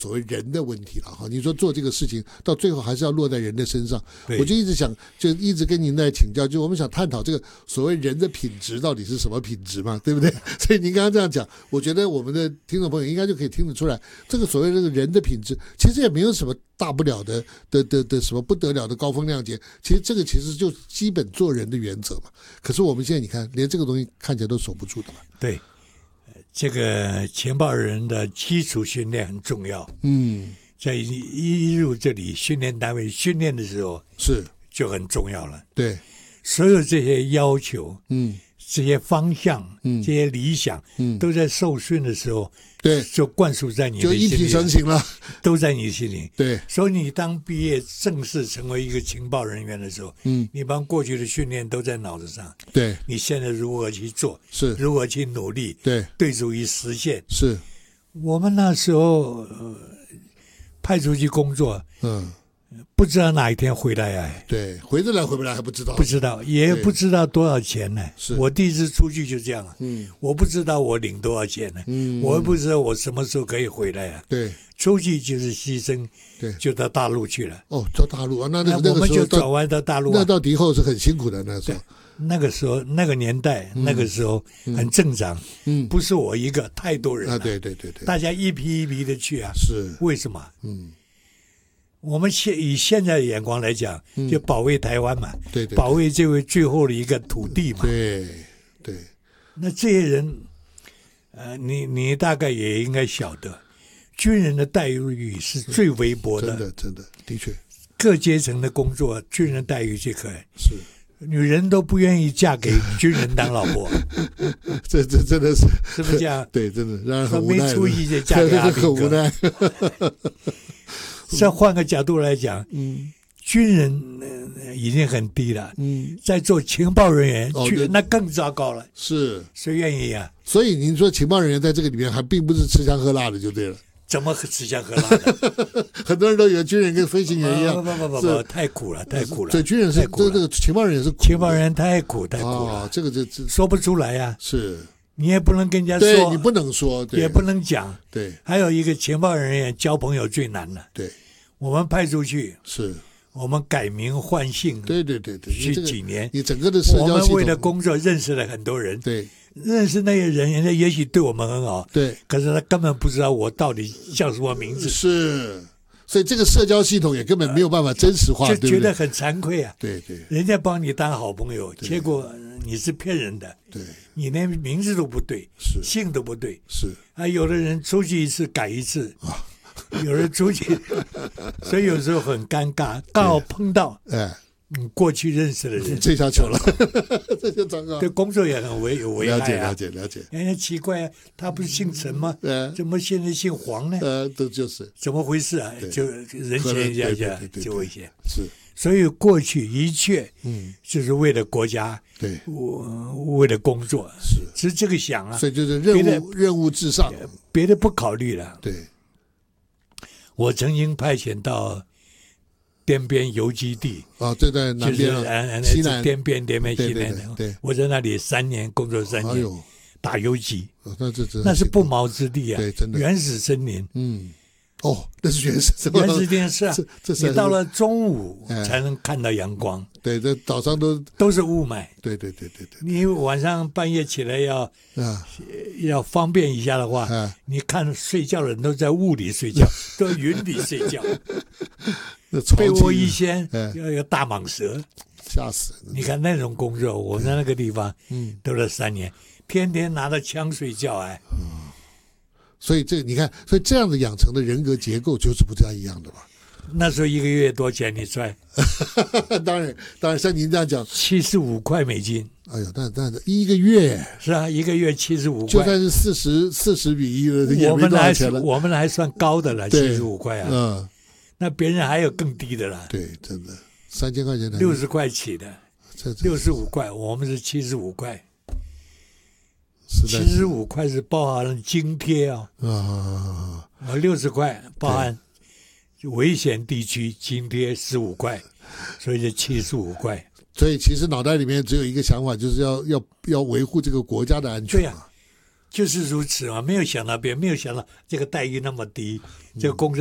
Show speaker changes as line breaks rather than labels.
所谓人的问题了哈。你说做这个事情到最后还是要落在人的身上，我就一直想，就一直跟您在请教，就我们想探讨这个所谓人的品质到底是什么品质嘛，对不对？所以您刚刚这样讲，我觉得我们的听众朋友应该就可以听得出来，这个所谓这个人的品质，其实也没有什么大不了的什么不得了的高风亮节，其实这个其实就基本做人的原则嘛。可是我们现在你看，连这个东西看起来都守不住的嘛。
对。这个情报人的基础训练很重要。在一入这里训练单位训练的时候，
是
就很重要了。
对，
所有这些要求，这些方向，这些理想，都在受训的时候，
对，
就灌输在你的心里，
就一体成型了，
都在你心里。
对，
所以你当毕业正式成为一个情报人员的时候，你把过去的训练都在脑子上。
对，
你现在如何去做？
是
如何去努力？
对，
对足于实现。
是
我们那时候派出去工作，不知道哪一天回来啊。
对，回得来回不来还不知道，
不知道，也不知道多少钱呢。我第一次出去就这样，我不知道我领多少钱呢，我也不知道我什么时候可以回来啊。
对，
出去就是牺牲，对，就到大陆去了。
哦，到大陆啊，那
我们就转弯到大陆。
那到敌后是很辛苦的，那时候。
那个时候，那个年代，那个时候很正常。不是我一个，太多人了。
对，
大家一批一批的去啊。
是
为什么？我们以现在的眼光来讲，就保卫台湾嘛，
对，
保卫这位最后的一个土地嘛。
对。
那这些人，你大概也应该晓得，军人的待遇是最微薄的。
真的，的确。各
阶层的工作，军人待遇最可爱。
是。
女人都不愿意嫁给军人当老婆，
这真的是
不是这样？
对，真的让人很无奈。
没出息就嫁给阿兵哥，
很无奈。
再换个角度来讲，军人已经很低了，在做情报人员，那更糟糕了。
是，
谁愿意啊？
所以您说情报人员在这个里面还并不是吃香喝辣的，就对了。
怎么吃香喝辣的？
很多人都以为军人跟飞行员一样，
不，太苦了，太苦了。
对，军人是这个情报人员是苦，
情报人员太苦了。
这个
说不出来呀。
是，
你也不能跟人家说，
对你不能说，
也不能讲。
对，
还有一个情报人员交朋友最难了。
对，
我们派出去
是。
我们改名换姓，
对，
去几年，
你整个的社交系统，
我们为了工作认识了很多人，
对，
认识那些人，人家也许对我们很好，
对，
可是他根本不知道我到底叫什么名字，
是，所以这个社交系统也根本没有办法真实化，
就觉得很惭愧啊，
对，
人家帮你当好朋友，结果你是骗人的，
对，
你连名字都不对，
是，
姓都不对，
是，
有的人出去一次改一次啊。有人出去，所以有时候很尴尬，刚好碰到，过去认识的人，
这下糗了，这就糟糕。
对工作也很危害啊。
了解。
人家奇怪啊，他不是姓陈吗？怎么现在姓黄呢？
都就是
怎么回事啊？就人前一下就危险。
是，
所以过去一切，就是为了国家，
对，
为了工作，是这个想啊。
所以就是任务至上，
别的不考虑了。
对。
我曾经派遣到滇边游击地
这在南边
西南滇边西南的。
对，
我在那里3年工作3年，打游击，那是不毛之地啊，
对，真的
原始森林。
那是原始森
林是啊，你到了中午才能看到阳光。
对，这岛上
都是雾霾。
对。
你晚上半夜起来要方便一下的话，你看睡觉的人都在雾里睡觉，都在云里睡觉。被窝一掀，要有大蟒蛇，
吓死人。
你看那种工作，我在那个地方，都了3年，天天拿着枪睡觉，
所以你看，所以这样的养成的人格结构就是不太一样的嘛。
那时候1个月多钱你赚？
当然，像您这样讲
，75块美金。
哎呦，但1个月
是啊，1个月75块，
就算是40比1了，也没多少钱了。
我们还算高的了，75块啊。那别人还有更低的啦。
对，真的3000块钱
，60块起的，65块，我们是75块。75块是包含了津贴60块包含危险地区津贴15块，所以就75块。
所以其实脑袋里面只有一个想法，就是要维护这个国家的安全。
对呀， 就是如此嘛，没有想到这个待遇那么低，这个公司。